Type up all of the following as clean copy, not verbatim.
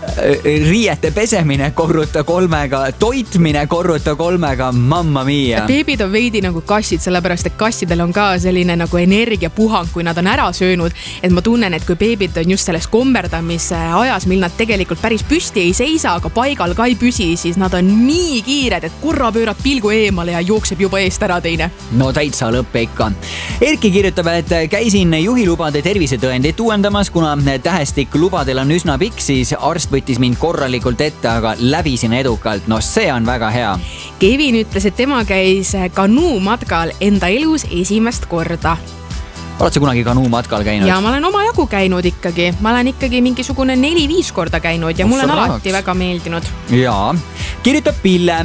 riiete pesemine korruta 3, toitmine korruta 3, mamma mia. Beebid on veidi nagu kassid, sellepärast et kassidel on ka selline nagu energiapuhang, kui nad on ära söönud. Et ma tunnen, et kui beebid on just selles komberdamise ajas, mil nad tegelikult päris püsti ei seisa, aga paigal ka ei püsi, siis nad on nii kiired, et korra pöörab pilgu eemale ja jookseb juba eest ära teine. No täitsa lõppe ikka. Erki kirjutab, et käisin juhilubade tervisetõendit uuendamas, kuna tähestik lubadel on üsna pikk, siis arst võttis mind korralikult ette, aga läbisin edukalt. No see on väga hea. Kevin ütles, et tema käis kanuumatkal enda elus esimest korda. Oled sa kunagi kanuumatkal käinud? Ja ma olen oma jagu käinud ikkagi. Ma olen ikkagi mingisugune 4-5 korda käinud ja mul on alati väga meeldinud. Jaa. Kirjutab Pille.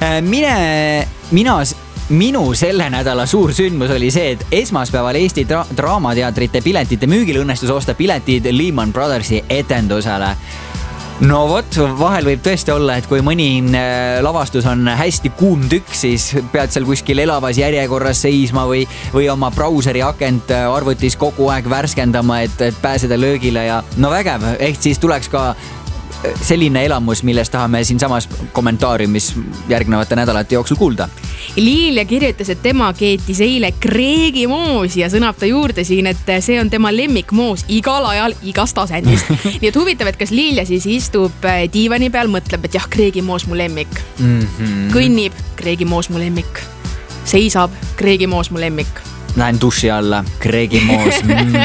Minu selle nädala suur sündmus oli see, et esmaspäeval Eesti draamateatrite piletite müügil õnnestus osta piletid Lehman Brothersi etendusele. No vot, vahel võib tõesti olla, et kui mõni lavastus on hästi kuum tükk, siis pead seal kuskil elavas järjekorras seisma või oma brauseri akent arvutis kogu aeg värskendama, et pääseda löögile ja no vägev, ehk siis tuleks ka selline elamus, millest tahame siin samas kommentaariumis järgnevate nädalate jooksul kuulda. Liilja kirjutas, et tema keetis eile kreegimoos ja sõnab ta juurde siin, et see on tema lemmikmoos igal ajal, igast asendist. Nii et huvitav, et kas Liilja siis istub diivani peal, mõtleb, et jah, kreegimoos mu lemmik. Kõnnib, kreegimoos mu lemmik. Seisab, kreegimoos mu lemmik. Lähen duši alla, kreegimoos.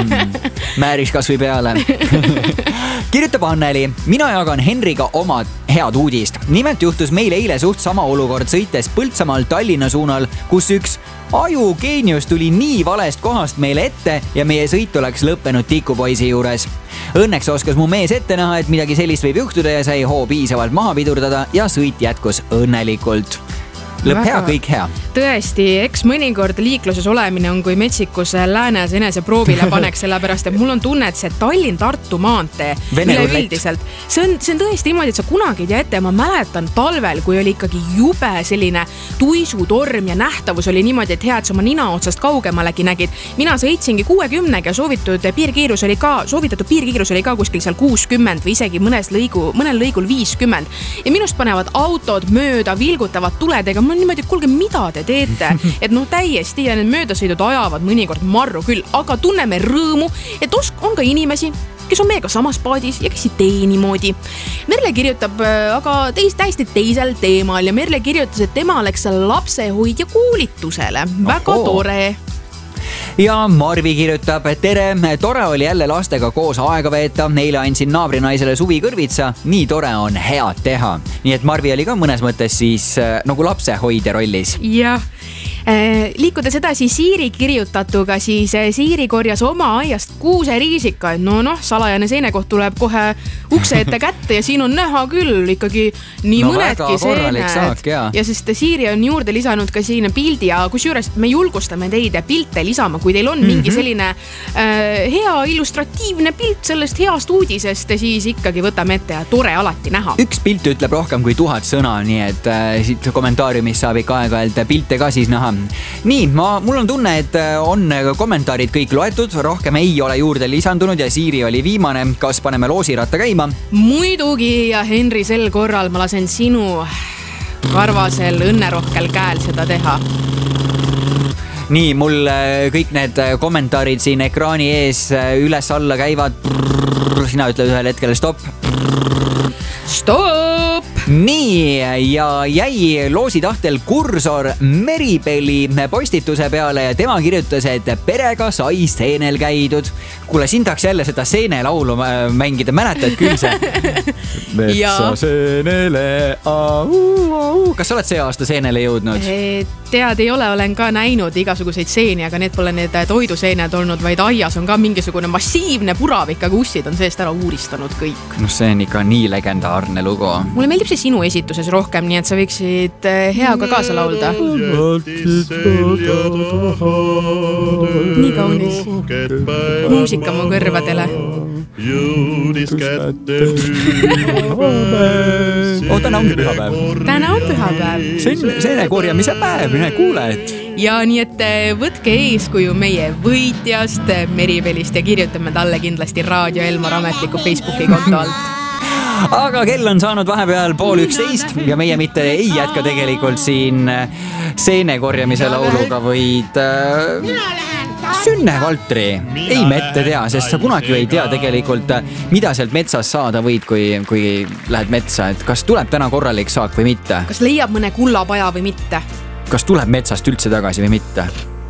Määriks kas või peale. Kirjutab Anneli, mina jagan Henriga oma head uudist. Nimelt juhtus meil eile suht sama olukord sõites Põltsamaal Tallinna suunal, kus üks ajugeenius tuli nii valest kohast meile ette ja meie sõit oleks lõppenud tikupoisi juures. Õnneks oskas mu mees ette näha, et midagi sellist võib juhtuda ja sai hoo piisavalt maha pidurdada ja sõit jätkus õnnelikult. Lõpp hea, kõik hea. Tõesti, eks mõnikord liikluses olemine on kui metsikus läänes enese proovile paneks, sellepärast, et mul on tunne, et see Tallinn-Tartu maantee üleüldiselt. See on tõesti niimoodi, et sa kunagi ei ette. Ma mäletan talvel, kui oli ikkagi jube selline tuisutorm ja nähtavus oli niimoodi, et hea, et sa oma nina otsast kaugemalegi nägid. Mina sõitsingi 60 ja soovitatud piirkiirus oli ka kuskil seal 60 või isegi mõnel lõigul 50. Ja minust panevad autod mööda, vilgutavad tuledega. Ma niimoodi, et kuulge, mida te teete? Et täiesti ja need möödasõidud ajavad mõnikord marru küll, aga tunneme rõõmu, et on ka inimesi, kes on meiega samas paadis ja kes ei tee niimoodi. Merle kirjutab aga täiesti teisel teemal ja Merle kirjutas, et tema läks lapsehoidja koolitusele. Väga tore. Ja Marvi kirjutab, et tere, tore oli jälle lastega koos aega veeta, neile andsin naabrinaisele suvikõrvitsa, nii tore on head teha. Nii et Marvi oli ka mõnes mõttes siis nagu lapsehoidja rollis. Jah. Liikudes edasi Siiri kirjutatuga, siis Siiri korjas oma aiast kuuseriisika. Salajane seenekoht tuleb kohe ukse ette kätte ja siin on näha küll ikkagi nii mõnedki seened. Ja sest Siiri on juurde lisanud ka siin pildi ja kusjuures me julgustame teid pilte lisama, kui teil on mingi selline hea illustratiivne pilt sellest heast uudisest, siis ikkagi võtame ette ja tore alati näha. Üks pilt ütleb rohkem kui 1000 sõna, nii et siit kommentaariumis saab ikka aeg-ajalt pilte ka siis näha. Nii, mul on tunne, et on kommentaarid kõik loetud, rohkem ei ole juurde lisandunud ja Siiri oli viimane. Kas paneme loosiratta käima? Muidugi ja Henri, sel korral ma lasen sinu karvasel õnnerohkel käel seda teha. Nii, mul kõik need kommentaarid siin ekraani ees üles-alla käivad. Sina ütled ühel hetkel stopp. Stop! Nii, ja jäi loositahtel kursor Meripeli postituse peale ja tema kirjutas, et perega sai seenel käidud. Kuule, siin tahaks jälle seda seenelaulu mängida, mäletad küll see? Metsa seenele, Kas sa oled see aasta seenele jõudnud? Tead, ei ole, olen ka näinud igasuguseid seeni, aga need pole need toiduseened olnud, vaid aias on ka mingisugune massiivne puravik, aga ussid on seest ära uuristanud kõik. No see on ikka nii legendaarne lugu. Mulle meeldib see sinu esituses rohkem, nii et sa võiksid heaga kaasa laulda. Nii kaunis. Muusika mu kõrvadele. Täna ongi pühapäev. Täna on pühapäev. Seene korjamise päev, mine kuule, et... Ja nii, et võtke eeskuju meie võitjast Meripelist ja kirjutame talle kindlasti Raadio Elmar ametliku Facebooki konto alt. aga kell on saanud vahepeal 12:30 ja meie mitte ei jätka tegelikult siin seene korjamise lauluga, vaid Sünne Valtri. Ei me ette tea, sest sa kunagi ei tea tegelikult, mida sealt metsas saada võid, kui lähed metsa, et kas tuleb täna korralik saak või mitte. Kas leiab mõne kullapaja või mitte. Kas tuleb metsast üldse tagasi või mitte.